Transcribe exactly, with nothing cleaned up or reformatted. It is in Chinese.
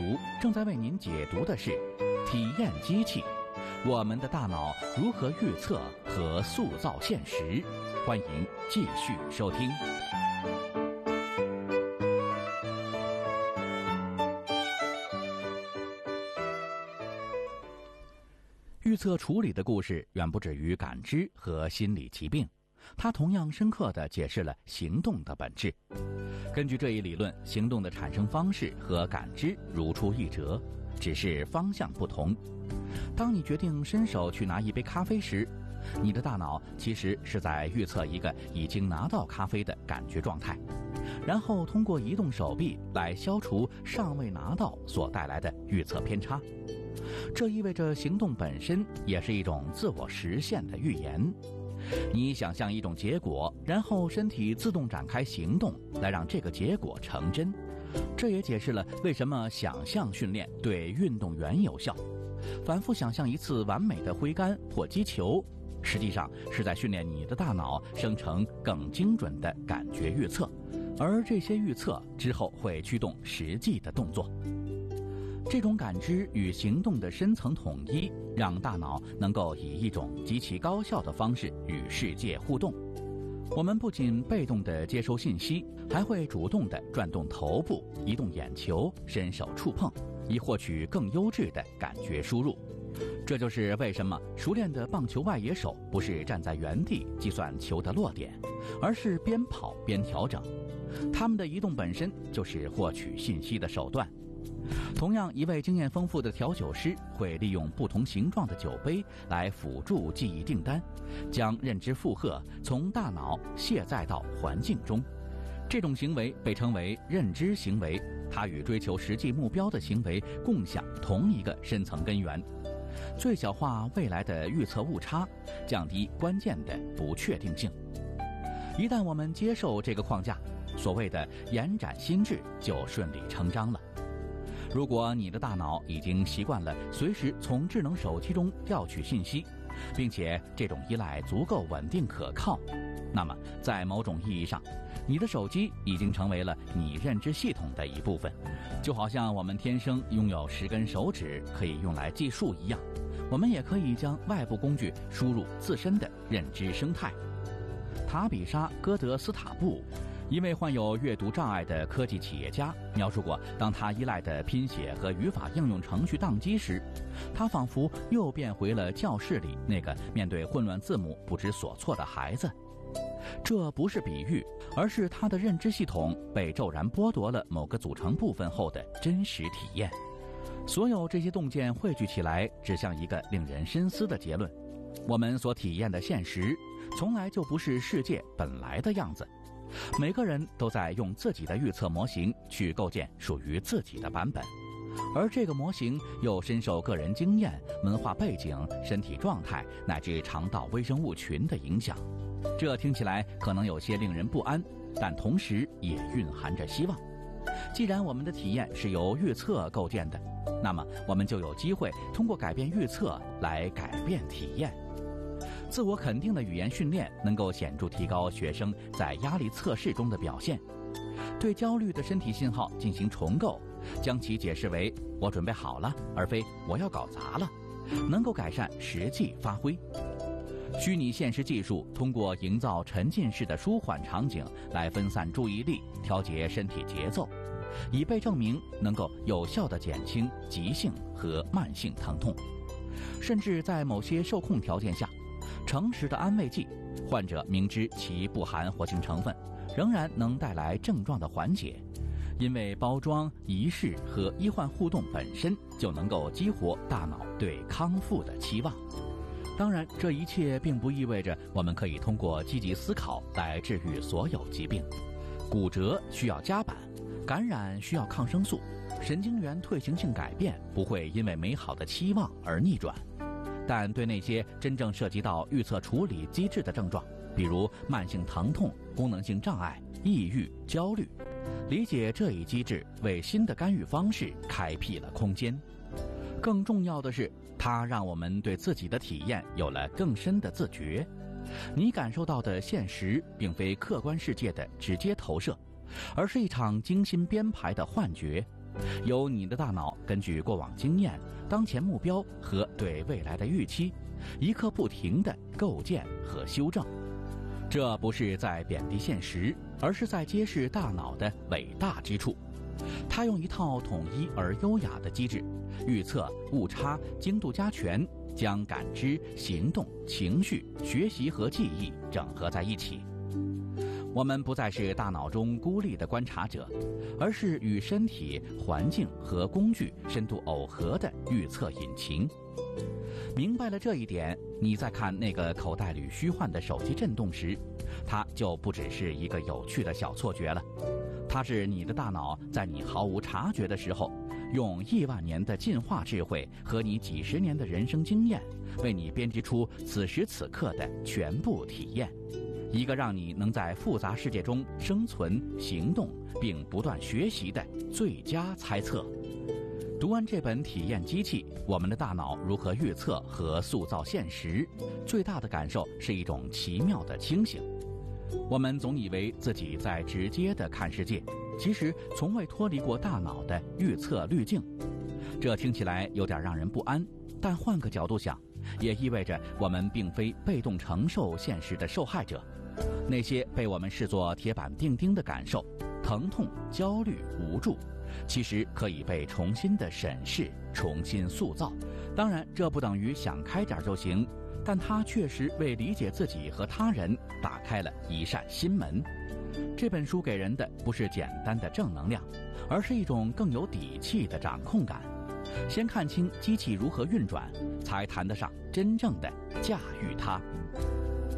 读正在为您解读的是体验机器，我们的大脑如何预测和塑造现实。欢迎继续收听。预测处理的故事远不止于感知和心理疾病，它同样深刻地解释了行动的本质。根据这一理论，行动的产生方式和感知如出一辙，只是方向不同。当你决定伸手去拿一杯咖啡时，你的大脑其实是在预测一个已经拿到咖啡的感觉状态，然后通过移动手臂来消除尚未拿到所带来的预测偏差。这意味着行动本身也是一种自我实现的预言。你想象一种结果，然后身体自动展开行动来让这个结果成真。这也解释了为什么想象训练对运动员有效。反复想象一次完美的挥杆或击球，实际上是在训练你的大脑生成更精准的感觉预测，而这些预测之后会驱动实际的动作。这种感知与行动的深层统一，让大脑能够以一种极其高效的方式与世界互动。我们不仅被动地接收信息，还会主动地转动头部、移动眼球、伸手触碰，以获取更优质的感觉输入。这就是为什么熟练的棒球外野手不是站在原地计算球的落点，而是边跑边调整。他们的移动本身就是获取信息的手段。同样，一位经验丰富的调酒师会利用不同形状的酒杯来辅助记忆订单，将认知负荷从大脑卸载到环境中。这种行为被称为认知行为，它与追求实际目标的行为共享同一个深层根源：最小化未来的预测误差，降低关键的不确定性。一旦我们接受这个框架，所谓的延展心智就顺理成章了。如果你的大脑已经习惯了随时从智能手机中调取信息，并且这种依赖足够稳定可靠，那么在某种意义上，你的手机已经成为了你认知系统的一部分。就好像我们天生拥有十根手指可以用来计数一样，我们也可以将外部工具输入自身的认知生态。塔比莎·戈德斯塔布，一位患有阅读障碍的科技企业家，描述过当他依赖的拼写和语法应用程序宕机时，他仿佛又变回了教室里那个面对混乱字母不知所措的孩子。这不是比喻，而是他的认知系统被骤然剥夺了某个组成部分后的真实体验。所有这些洞见汇聚起来，指向一个令人深思的结论：我们所体验的现实从来就不是世界本来的样子。每个人都在用自己的预测模型去构建属于自己的版本，而这个模型又深受个人经验、文化背景、身体状态乃至肠道微生物群的影响。这听起来可能有些令人不安，但同时也蕴含着希望。既然我们的体验是由预测构建的，那么我们就有机会通过改变预测来改变体验。自我肯定的语言训练能够显著提高学生在压力测试中的表现。对焦虑的身体信号进行重构，将其解释为我准备好了，而非我要搞砸了，能够改善实际发挥。虚拟现实技术通过营造沉浸式的舒缓场景来分散注意力，调节身体节奏，已被证明能够有效地减轻急性和慢性疼痛。甚至在某些受控条件下，诚实的安慰剂，患者明知其不含活性成分，仍然能带来症状的缓解，因为包装、仪式和医患互动本身就能够激活大脑对康复的期望。当然，这一切并不意味着我们可以通过积极思考来治愈所有疾病。骨折需要夹板，感染需要抗生素，神经元退行性改变不会因为美好的期望而逆转。但对那些真正涉及到预测处理机制的症状，比如慢性疼痛、功能性障碍、抑郁、焦虑，理解这一机制为新的干预方式开辟了空间。更重要的是，它让我们对自己的体验有了更深的自觉。你感受到的现实并非客观世界的直接投射，而是一场精心编排的幻觉。 由你的大脑根据过往经验、当前目标和对未来的预期，一刻不停地构建和修正。这不是在贬低现实，而是在揭示大脑的伟大之处。它用一套统一而优雅的机制，预测、误差、精度加权，将感知、行动、情绪、学习和记忆整合在一起。我们不再是大脑中孤立的观察者，而是与身体、环境和工具深度耦合的预测引擎。明白了这一点，你在看那个口袋里虚幻的手机震动时，它就不只是一个有趣的小错觉了，它是你的大脑在你毫无察觉的时候，用亿万年的进化智慧和你几十年的人生经验，为你编织出此时此刻的全部体验，一个让你能在复杂世界中生存、行动并不断学习的最佳猜测。读完这本体验机器，我们的大脑如何预测和塑造现实，最大的感受是一种奇妙的清醒。我们总以为自己在直接地看世界，其实从未脱离过大脑的预测滤镜。这听起来有点让人不安，但换个角度想，也意味着我们并非被动承受现实的受害者。那些被我们视作铁板钉钉的感受，疼痛、焦虑、无助，其实可以被重新的审视、重新塑造。当然，这不等于想开点就行，但它确实为理解自己和他人打开了一扇新门。这本书给人的不是简单的正能量，而是一种更有底气的掌控感。先看清机器如何运转，才谈得上真正的驾驭它。